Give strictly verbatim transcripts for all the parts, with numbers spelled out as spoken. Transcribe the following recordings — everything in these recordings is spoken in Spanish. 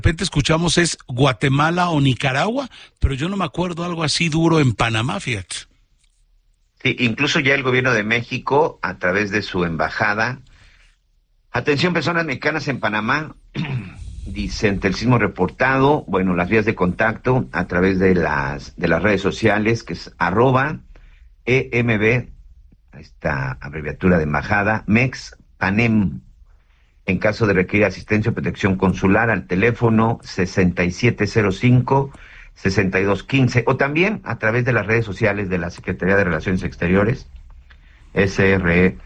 repente escuchamos es Guatemala o Nicaragua, pero yo no me acuerdo algo así duro en Panamá, fíjate. Sí, incluso ya el gobierno de México, a través de su embajada, atención personas mexicanas en Panamá, dice ante el sismo reportado, bueno, las vías de contacto a través de las de las redes sociales, que es arroba E M B, esta abreviatura de embajada, Mex Panem, en caso de requerir asistencia o protección consular al teléfono sesenta y siete cero cinco, sesenta y dos quince, o también a través de las redes sociales de la Secretaría de Relaciones Exteriores, S R E,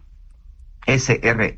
S R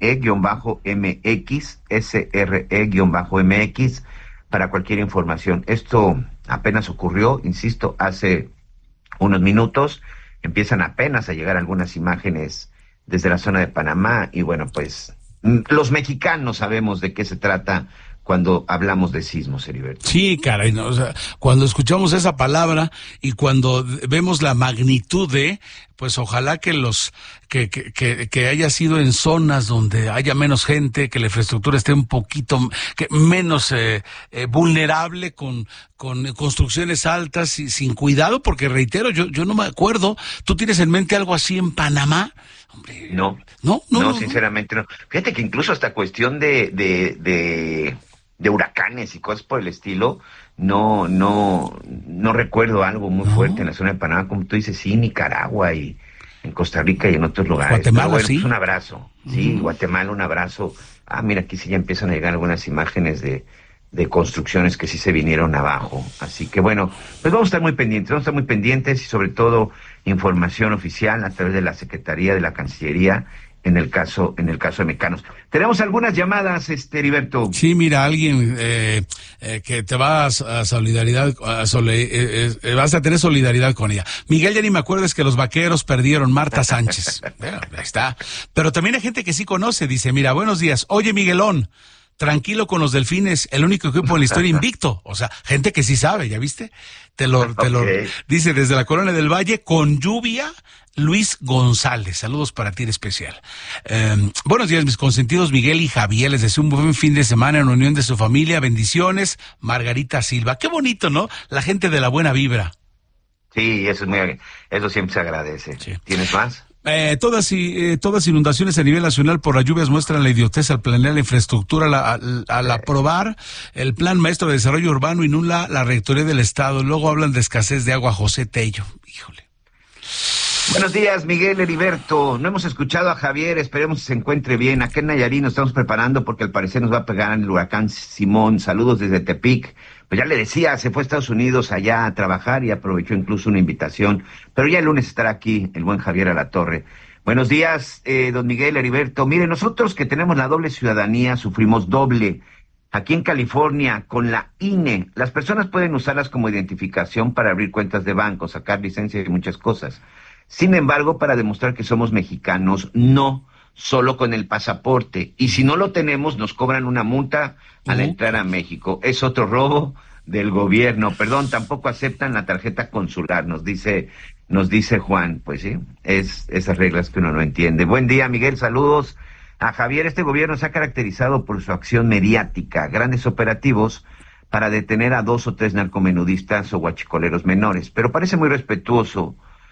E-M X, S R E-M X, para cualquier información. Esto apenas ocurrió, insisto, hace unos minutos, empiezan apenas a llegar algunas imágenes desde la zona de Panamá, y bueno, pues los mexicanos sabemos de qué se trata cuando hablamos de sismos, Heriberto. Sí, caray, no, o sea, cuando escuchamos esa palabra y cuando vemos la magnitud de, pues ojalá que los que que que, que haya sido en zonas donde haya menos gente, que la infraestructura esté un poquito que menos eh, eh, vulnerable, con con construcciones altas y sin cuidado, porque reitero, yo yo no me acuerdo. ¿Tú tienes en mente algo así en Panamá? Hombre, no, no, no, no, no, sinceramente no. Fíjate que incluso hasta cuestión de de de de huracanes y cosas por el estilo, no, no, no recuerdo algo muy no. fuerte en la zona de Panamá, como tú dices, sí, Nicaragua y en Costa Rica y en otros lugares. Guatemala, pero bueno, sí. pues un abrazo, sí, Uh-huh. Guatemala, un abrazo. Ah, mira, aquí sí ya empiezan a llegar algunas imágenes de, de construcciones que sí se vinieron abajo. Así que bueno, pues vamos a estar muy pendientes, vamos a estar muy pendientes y sobre todo información oficial a través de la Secretaría de la Cancillería, en el caso en el caso de Mexicanos. Tenemos algunas llamadas, este Heriberto. Sí, mira, alguien eh, eh, que te va a, a solidaridad, a sole, eh, eh, vas a tener solidaridad con ella. Miguel, ya ni me acuerdo, es que los vaqueros perdieron, Marta Sánchez. Bueno, ahí está. Pero también hay gente que sí conoce, dice, mira, buenos días, oye Miguelón, tranquilo con los Delfines, el único equipo en la historia invicto. O sea, gente que sí sabe, ¿ya viste? Te lo, te lo Okay. dice desde la Colonia del Valle, con lluvia, Luis González. Saludos para ti en especial. Eh, buenos días, mis consentidos Miguel y Javier. Les deseo un buen fin de semana en unión de su familia. Bendiciones. Margarita Silva. Qué bonito, ¿no? La gente de la buena vibra. Sí, eso es muy, eso siempre se agradece. Sí. ¿Tienes más? Eh, todas y eh, todas inundaciones a nivel nacional por las lluvias muestran la idiotez al planear la infraestructura, la, al, al aprobar el Plan Maestro de Desarrollo Urbano y nula la Rectoría del Estado. Luego hablan de escasez de agua. José Tello. Híjole. Buenos días, Miguel, Heriberto. No hemos escuchado a Javier, esperemos que se encuentre bien. Acá en Nayarit nos estamos preparando porque al parecer nos va a pegar el huracán Simón. Saludos desde Tepic. Pues ya le decía, se fue a Estados Unidos allá a trabajar y aprovechó incluso una invitación. Pero ya el lunes estará aquí el buen Javier Alatorre. Buenos días, eh, don Miguel, Heriberto. Mire, nosotros que tenemos la doble ciudadanía sufrimos doble. Aquí en California, con la I N E, las personas pueden usarlas como identificación para abrir cuentas de banco, sacar licencia y muchas cosas. Sin embargo, para demostrar que somos mexicanos, no, solo con el pasaporte. Y si no lo tenemos, nos cobran una multa al entrar a México. Es otro robo del gobierno. Perdón, tampoco aceptan la tarjeta consular, nos dice, nos dice Juan. Pues sí, es esas reglas que uno no entiende. Buen día, Miguel, saludos. A Javier, este gobierno se ha caracterizado por su acción mediática, grandes operativos para detener a dos o tres narcomenudistas o guachicoleros menores, pero parece muy respetuoso,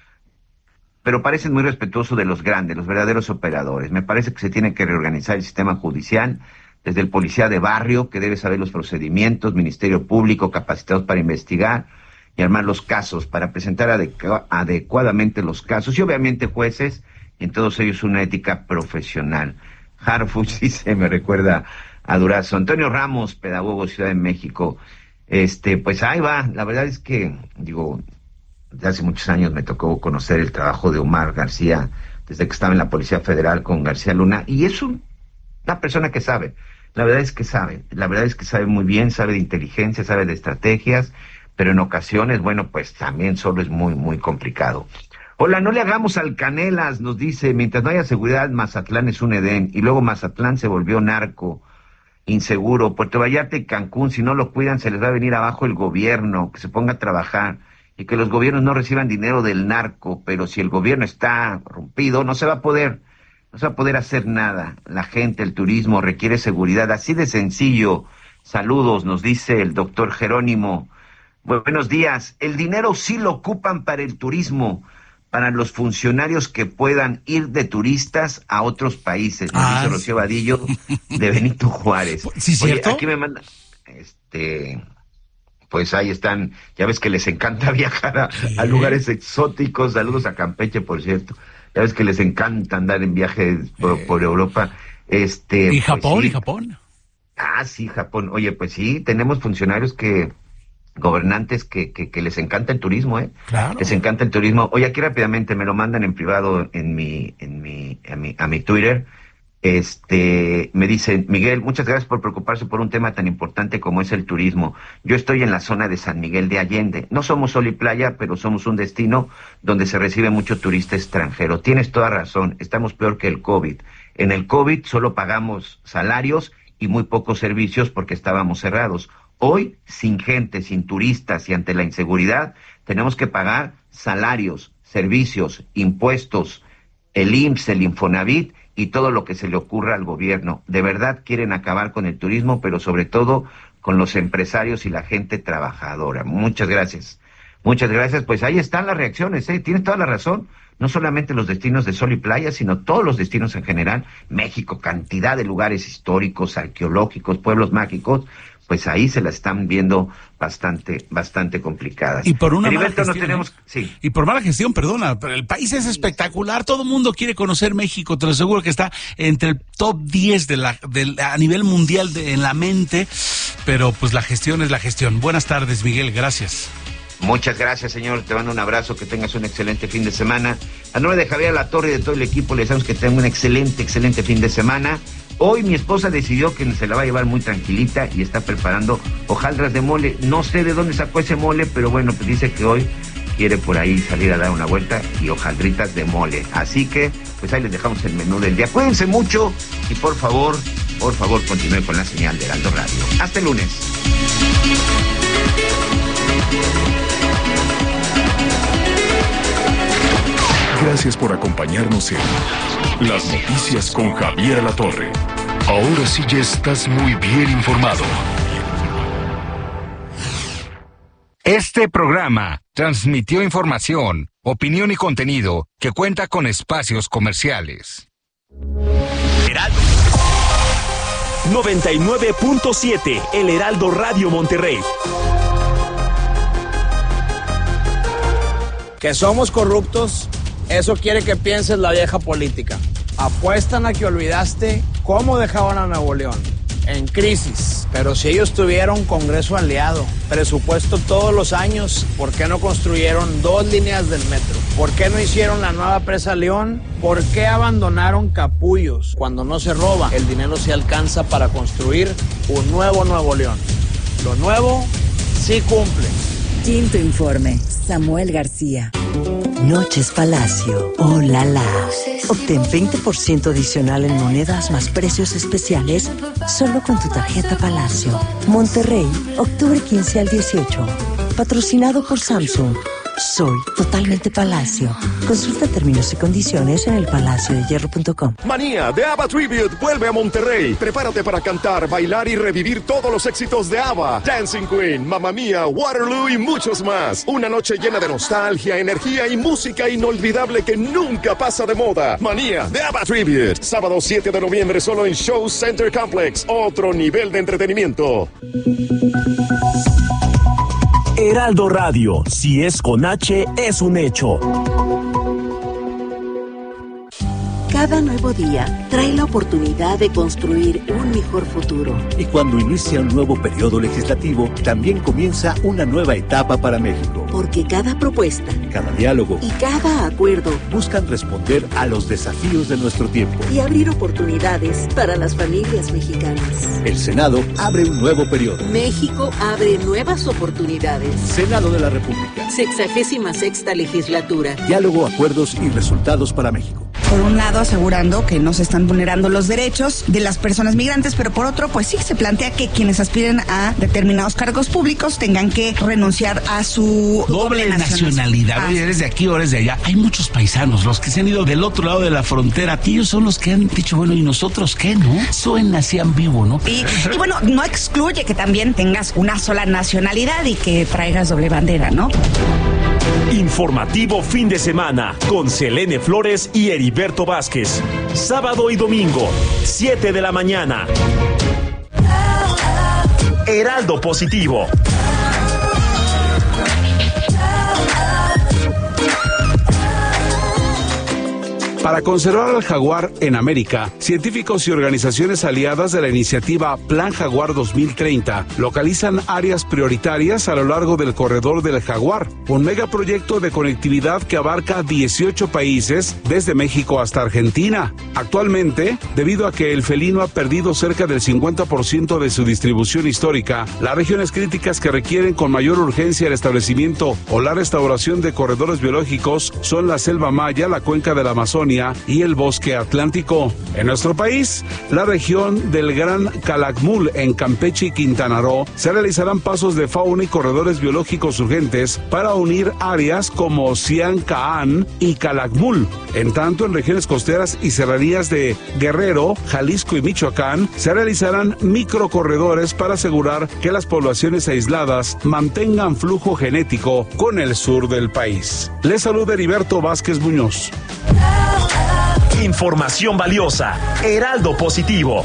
pero parecen muy respetuosos de los grandes, los verdaderos operadores. Me parece que se tiene que reorganizar el sistema judicial, desde el policía de barrio, que debe saber los procedimientos, Ministerio Público, capacitados para investigar y armar los casos, para presentar adecu- adecuadamente los casos, y obviamente jueces, y en todos ellos una ética profesional. Harfuch sí se me recuerda a Durazo. Antonio Ramos, pedagogo, Ciudad de México. Este, pues ahí va. La verdad es que, digo, desde hace muchos años me tocó conocer el trabajo de Omar García, desde que estaba en la Policía Federal con García Luna, y es un, una persona que sabe. La verdad es que sabe. La verdad es que sabe muy bien, sabe de inteligencia, sabe de estrategias, pero en ocasiones, bueno, pues también solo es muy, muy complicado. Hola, no le hagamos al Canelas, nos dice, mientras no haya seguridad, Mazatlán es un Edén, y luego Mazatlán se volvió narco, inseguro. Puerto Vallarta y Cancún, si no lo cuidan, se les va a venir abajo el gobierno, que se ponga a trabajar, y que los gobiernos no reciban dinero del narco, pero si el gobierno está rompido, no se va a poder, no se va a poder hacer nada. La gente, el turismo requiere seguridad, así de sencillo. Saludos, nos dice el doctor Jerónimo. Buenos días. El dinero sí lo ocupan para el turismo, para los funcionarios que puedan ir de turistas a otros países, nos ah, dice Rocío Vadillo de Benito Juárez. ¿Sí, cierto? Oye, aquí me manda, este, pues ahí están, ya ves que les encanta viajar a, sí. a lugares exóticos. Saludos a Campeche, por cierto. Ya ves que les encanta andar en viajes por, eh. por Europa. Este, ¿Y Japón? Pues, sí. ¿Y Japón? Ah, sí, Japón. Oye, pues sí, tenemos funcionarios que... gobernantes que, que, que les encanta el turismo, ¿eh? Claro. Les encanta el turismo. Oye, aquí rápidamente me lo mandan en privado en mi, en mi, a mi, a mi Twitter. Este, me dicen, Miguel, muchas gracias por preocuparse por un tema tan importante como es el turismo. Yo estoy en la zona de San Miguel de Allende. No somos sol y playa, pero somos un destino donde se recibe mucho turista extranjero. Tienes toda razón, estamos peor que el COVID. En el COVID solo pagamos salarios y muy pocos servicios porque estábamos cerrados. Hoy, sin gente, sin turistas y ante la inseguridad, tenemos que pagar salarios, servicios, impuestos, el I M S S, el Infonavit y todo lo que se le ocurra al gobierno. De verdad quieren acabar con el turismo, pero sobre todo con los empresarios y la gente trabajadora. Muchas gracias. Muchas gracias. Pues ahí están las reacciones, ¿eh? Tienes toda la razón. No solamente los destinos de sol y playa, sino todos los destinos en general. México, cantidad de lugares históricos, arqueológicos, pueblos mágicos, pues ahí se la están viendo bastante, bastante complicadas. Y por una mala gestión, no tenemos, sí. Y por mala gestión, perdona, pero el país es espectacular, todo el mundo quiere conocer México, te lo aseguro que está entre el top diez de la, de, a nivel mundial de, en la mente, pero pues la gestión es la gestión. Buenas tardes, Miguel, gracias. Muchas gracias, señor. Te mando un abrazo, que tengas un excelente fin de semana. A nombre de Javier Alatorre y de todo el equipo, le deseamos que tengan un excelente, excelente fin de semana. Hoy mi esposa decidió que se la va a llevar muy tranquilita y está preparando hojaldras de mole. No sé de dónde sacó ese mole, pero bueno, pues dice que hoy quiere por ahí salir a dar una vuelta y hojaldritas de mole. Así que, pues ahí les dejamos el menú del día. Cuídense mucho y por favor, por favor, continúen con la señal de Heraldo Radio. Hasta el lunes. Gracias por acompañarnos en Las Noticias con Javier Alatorre. Ahora sí ya estás muy bien informado. Este programa transmitió información, opinión y contenido que cuenta con espacios comerciales. Heraldo noventa y nueve punto siete, El Heraldo Radio Monterrey. Que somos corruptos, eso quiere que pienses la vieja política. Apuestan a que olvidaste cómo dejaban a Nuevo León, en crisis. Pero si ellos tuvieron Congreso aliado, presupuesto todos los años, ¿por qué no construyeron dos líneas del metro? ¿Por qué no hicieron la nueva presa León? ¿Por qué abandonaron Capullos? Cuando no se roba, el dinero se alcanza para construir un nuevo Nuevo León. Lo nuevo sí cumple. Quinto informe, Samuel García. Noches Palacio, oh la la. Obtén veinte por ciento adicional en monedas más precios especiales solo con tu tarjeta Palacio. Monterrey, octubre quince al dieciocho. Patrocinado por Samsung. Soy totalmente Palacio. Consulta términos y condiciones en el palacio de hierro punto com. Manía de ABBA Tribute vuelve a Monterrey. Prepárate para cantar, bailar y revivir todos los éxitos de ABBA. Dancing Queen, Mamma Mía, Waterloo y muchos más. Una noche llena de nostalgia, energía y música inolvidable que nunca pasa de moda. Manía de ABBA Tribute. Sábado siete de noviembre solo en Show Center Complex. Otro nivel de entretenimiento. Heraldo Radio, si es con H, es un hecho. Cada nuevo día trae la oportunidad de construir un mejor futuro. Y cuando inicia un nuevo periodo legislativo, también comienza una nueva etapa para México. Porque cada propuesta, cada diálogo y cada acuerdo buscan responder a los desafíos de nuestro tiempo y abrir oportunidades para las familias mexicanas. El Senado abre un nuevo periodo. México abre nuevas oportunidades. Senado de la República. Sexagésima sexta legislatura. Diálogo, acuerdos y resultados para México. Por un lado asegurando que no se están vulnerando los derechos de las personas migrantes, pero por otro, pues sí se plantea que quienes aspiren a determinados cargos públicos tengan que renunciar a su doble, doble nacionalidad. Ah. Oye, eres de aquí o eres de allá. Hay muchos paisanos, los que se han ido del otro lado de la frontera. Ellos son los que han dicho, bueno, ¿y nosotros qué, no? Suena así ambiguo, ¿no? Y, y bueno, no excluye que también tengas una sola nacionalidad y que traigas doble bandera, ¿no? Informativo fin de semana con Selene Flores y Heriberto Vázquez. Sábado y domingo, siete de la mañana. Heraldo Positivo. Para conservar al jaguar en América, científicos y organizaciones aliadas de la iniciativa Plan Jaguar dos mil treinta localizan áreas prioritarias a lo largo del corredor del jaguar, un megaproyecto de conectividad que abarca dieciocho países desde México hasta Argentina. Actualmente, debido a que el felino ha perdido cerca del cincuenta por ciento de su distribución histórica, las regiones críticas que requieren con mayor urgencia el establecimiento o la restauración de corredores biológicos son la selva maya, la cuenca de la Amazonia y el bosque atlántico. En nuestro país, la región del Gran Calakmul en Campeche y Quintana Roo, se realizarán pasos de fauna y corredores biológicos urgentes para unir áreas como Siancaan y Calakmul. En tanto, en regiones costeras y serranías de Guerrero, Jalisco y Michoacán, se realizarán microcorredores para asegurar que las poblaciones aisladas mantengan flujo genético con el sur del país. Les saluda Heriberto Vázquez Muñoz. Información valiosa. Heraldo Positivo.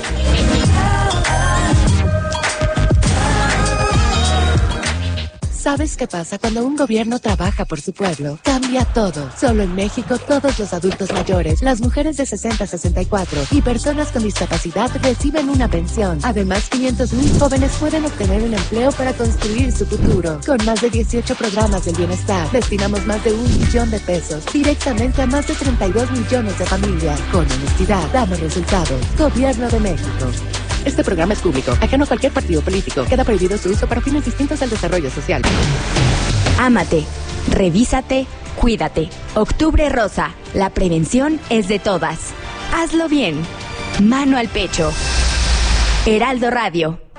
¿Sabes qué pasa cuando un gobierno trabaja por su pueblo? Cambia todo. Solo en México, todos los adultos mayores, las mujeres de sesenta a sesenta y cuatro y personas con discapacidad reciben una pensión. Además, quinientos mil jóvenes pueden obtener un empleo para construir su futuro. Con más de dieciocho programas del bienestar, destinamos más de un millón de pesos directamente a más de treinta y dos millones de familias. Con honestidad, damos resultados. Gobierno de México. Este programa es público, ajeno a cualquier partido político. Queda prohibido su uso para fines distintos al desarrollo social. Ámate, revísate, cuídate. Octubre Rosa, la prevención es de todas. Hazlo bien. Mano al pecho. Heraldo Radio.